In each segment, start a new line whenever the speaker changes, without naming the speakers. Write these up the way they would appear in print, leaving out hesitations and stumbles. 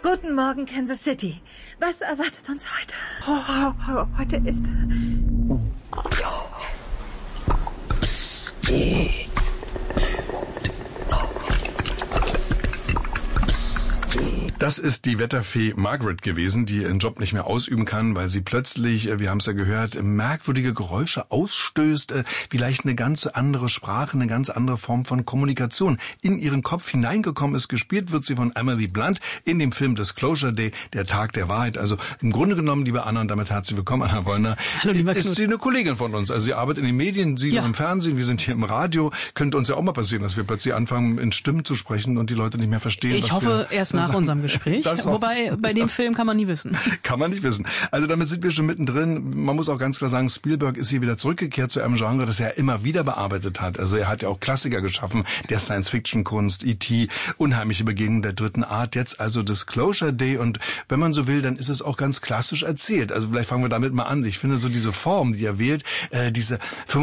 Guten Morgen, Kansas City. Was erwartet uns heute? Heute ist...
Das ist die Wetterfee Margaret gewesen, die ihren Job nicht mehr ausüben kann, weil sie plötzlich, wir haben es ja gehört, merkwürdige Geräusche ausstößt, vielleicht eine ganz andere Sprache, eine ganz andere Form von Kommunikation in ihren Kopf hineingekommen ist. Gespielt wird sie von Emily Blunt in dem Film Disclosure Day, der Tag der Wahrheit. Also im Grunde genommen, liebe Anna, und damit herzlich willkommen, Anna Wollner.
Hallo, lieber Knut.
Ist sie eine Kollegin von uns. Also sie arbeitet in den Medien, sie im Fernsehen, wir sind hier im Radio. Könnte uns ja auch mal passieren, dass wir plötzlich anfangen, in Stimmen zu sprechen und die Leute nicht mehr verstehen.
Ich hoffe, erst nach unserem Gespräch. Wobei, bei dem Film kann man nie wissen.
Kann man nicht wissen. Also damit sind wir schon mittendrin. Man muss auch ganz klar sagen, Spielberg ist hier wieder zurückgekehrt zu einem Genre, das er immer wieder bearbeitet hat. Also er hat ja auch Klassiker geschaffen, der Science-Fiction-Kunst, E.T., Unheimliche Begegnung der dritten Art, jetzt also Disclosure Day. Und wenn man so will, dann ist es auch ganz klassisch erzählt. Also vielleicht fangen wir damit mal an. Ich finde so diese Form, die er wählt, diese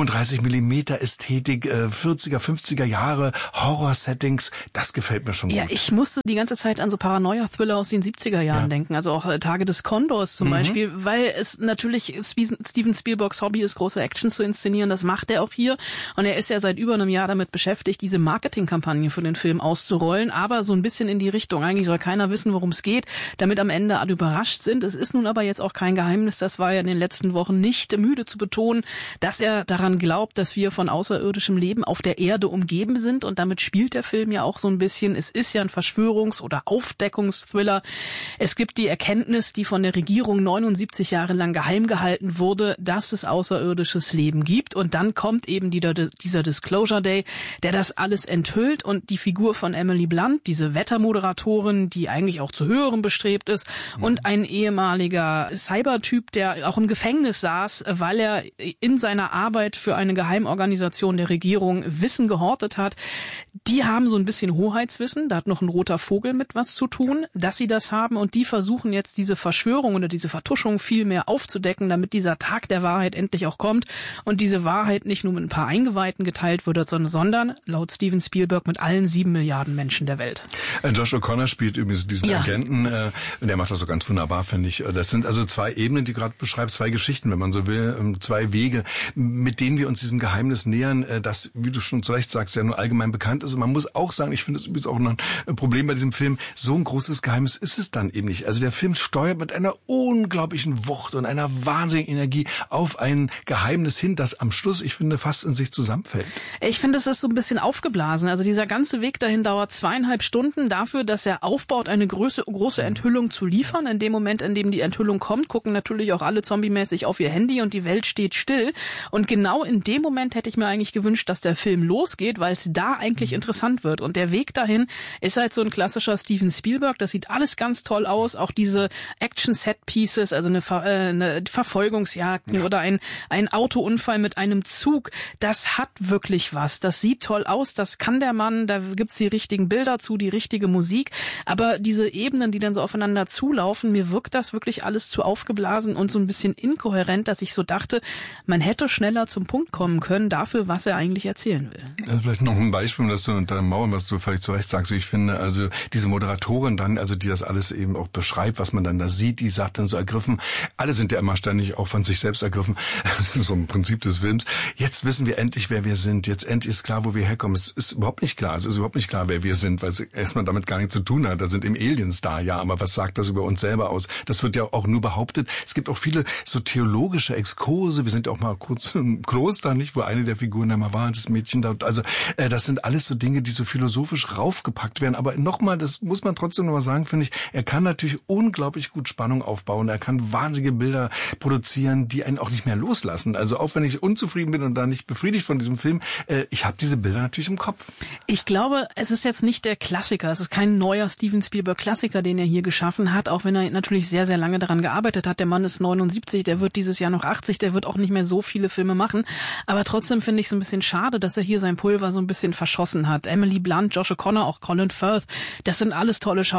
35mm Ästhetik, 40er, 50er Jahre, Horror-Settings, das gefällt mir schon gut.
Ja, ich musste die ganze Zeit an so Paranoia-Thriller aus den 70er Jahren denken, also auch Tage des Kondors zum Beispiel, weil es natürlich Steven Spielbergs Hobby ist, große Action zu inszenieren, das macht er auch hier und er ist ja seit über einem Jahr damit beschäftigt, diese Marketingkampagne für den Film auszurollen, aber so ein bisschen in die Richtung, eigentlich soll keiner wissen, worum es geht, damit am Ende alle überrascht sind. Es ist nun aber jetzt auch kein Geheimnis, das war ja in den letzten Wochen nicht müde zu betonen, dass er daran glaubt, dass wir von außerirdischem Leben auf der Erde umgeben sind und damit spielt der Film ja auch so ein bisschen, es ist ja ein Verschwörungs- oder Aufdeckungsthriller. Es gibt die Erkenntnis, die von der Regierung 79 Jahre lang geheim gehalten wurde, dass es außerirdisches Leben gibt. Und dann kommt eben dieser Disclosure Day, der das alles enthüllt. Und die Figur von Emily Blunt, diese Wettermoderatorin, die eigentlich auch zu Höherem bestrebt ist, und ein ehemaliger Cybertyp, der auch im Gefängnis saß, weil er in seiner Arbeit für eine Geheimorganisation der Regierung Wissen gehortet hat, die haben so ein bisschen Hoheitswissen. Da hat noch ein roter Vogel mit was zu tun, dass sie das haben und die versuchen jetzt diese Verschwörung oder diese Vertuschung viel mehr aufzudecken, damit dieser Tag der Wahrheit endlich auch kommt und diese Wahrheit nicht nur mit ein paar Eingeweihten geteilt wird, sondern laut Steven Spielberg mit allen 7 Milliarden Menschen der Welt.
Josh O'Connor spielt übrigens diesen Agenten und der macht das so ganz wunderbar, finde ich. Das sind also 2 Ebenen, die du gerade beschreibst, 2 Geschichten, wenn man so will, 2 Wege, mit denen wir uns diesem Geheimnis nähern, das, wie du schon zu Recht sagst, ja nur allgemein bekannt ist. Und man muss auch sagen, ich finde es übrigens auch noch ein Problem bei diesem Film, so ein großes Geheimnis ist es dann eben nicht. Also der Film steuert mit einer unglaublichen Wucht und einer wahnsinnigen Energie auf ein Geheimnis hin, das am Schluss, ich finde, fast in sich zusammenfällt.
Ich finde, es ist so ein bisschen aufgeblasen. Also dieser ganze Weg dahin dauert 2,5 Stunden dafür, dass er aufbaut, eine große Enthüllung zu liefern. In dem Moment, in dem die Enthüllung kommt, gucken natürlich auch alle zombiemäßig auf ihr Handy und die Welt steht still. Und genau in dem Moment hätte ich mir eigentlich gewünscht, dass der Film losgeht, weil es da eigentlich interessant wird. Und der Weg dahin ist halt so ein klassischer Steven Spielberg. Das sieht alles ganz toll aus. Auch diese Action-Set-Pieces, also eine Verfolgungsjagden oder ein Autounfall mit einem Zug, das hat wirklich was. Das sieht toll aus, das kann der Mann, da gibt's die richtigen Bilder zu, die richtige Musik. Aber diese Ebenen, die dann so aufeinander zulaufen, mir wirkt das wirklich alles zu aufgeblasen und so ein bisschen inkohärent, dass ich so dachte, man hätte schneller zum Punkt kommen können dafür, was er eigentlich erzählen will.
Also vielleicht noch ein Beispiel, um das zu untermauern, was du völlig zu Recht sagst. Ich finde, also diese Moderatorin dann, also die das alles eben auch beschreibt, was man dann da sieht, die sagt dann so ergriffen, alle sind ja immer ständig auch von sich selbst ergriffen, das ist so ein Prinzip des Films. Jetzt wissen wir endlich, wer wir sind, jetzt endlich ist klar, wo wir herkommen. Es ist überhaupt nicht klar, wer wir sind, weil es erstmal damit gar nichts zu tun hat. Da sind eben Aliens da, ja, aber was sagt das über uns selber aus? Das wird ja auch nur behauptet. Es gibt auch viele so theologische Exkurse, wir sind ja auch mal kurz im Kloster, nicht, wo eine der Figuren da mal war, das Mädchen da, also das sind alles so Dinge, die so philosophisch raufgepackt werden, aber nochmal, das muss man trotzdem nochmal sagen, finde ich, er kann natürlich unglaublich gut Spannung aufbauen, er kann wahnsinnige Bilder produzieren, die einen auch nicht mehr loslassen. Also auch wenn ich unzufrieden bin und da nicht befriedigt von diesem Film, ich habe diese Bilder natürlich im Kopf.
Ich glaube, es ist jetzt nicht der Klassiker, es ist kein neuer Steven Spielberg-Klassiker, den er hier geschaffen hat, auch wenn er natürlich sehr, sehr lange daran gearbeitet hat. Der Mann ist 79, der wird dieses Jahr noch 80, der wird auch nicht mehr so viele Filme machen, aber trotzdem finde ich es ein bisschen schade, dass er hier sein Pulver so ein bisschen verschossen hat. Emily Blunt, Josh O'Connor, auch Colin Firth, das sind alles tolle Schauspieler,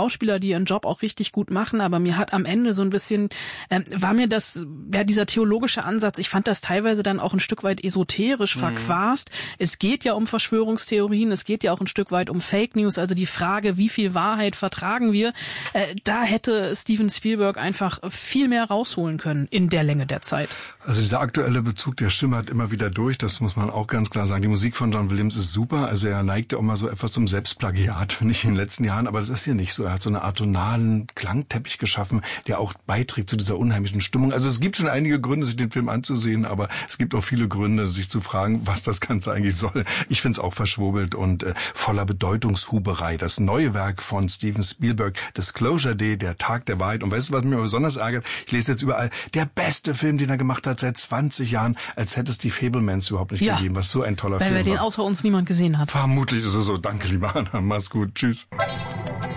Schauspieler, die ihren Job auch richtig gut machen, aber mir hat am Ende so ein bisschen, war mir das, ja, dieser theologische Ansatz, ich fand das teilweise dann auch ein Stück weit esoterisch verquast. Es geht ja um Verschwörungstheorien, es geht ja auch ein Stück weit um Fake News, also die Frage, wie viel Wahrheit vertragen wir, da hätte Steven Spielberg einfach viel mehr rausholen können in der Länge der Zeit.
Also dieser aktuelle Bezug, der schimmert immer wieder durch, das muss man auch ganz klar sagen. Die Musik von John Williams ist super, also er neigte auch mal so etwas zum Selbstplagiat, finde ich, in den letzten Jahren, aber das ist hier nicht so. Er hat so eine atonalen Klangteppich geschaffen, der auch beiträgt zu dieser unheimlichen Stimmung. Also es gibt schon einige Gründe, sich den Film anzusehen, aber es gibt auch viele Gründe, sich zu fragen, was das Ganze eigentlich soll. Ich finde es auch verschwurbelt und voller Bedeutungshuberei. Das neue Werk von Steven Spielberg, Disclosure Day, der Tag der Wahrheit. Und weißt du, was mich besonders ärgert? Ich lese jetzt überall, der beste Film, den er gemacht hat seit 20 Jahren, als hätte es die Fablemans überhaupt nicht gegeben, was so ein toller Film war.
Weil den außer uns niemand gesehen hat.
Vermutlich ist es so. Danke, lieber Anna. Mach's gut. Tschüss.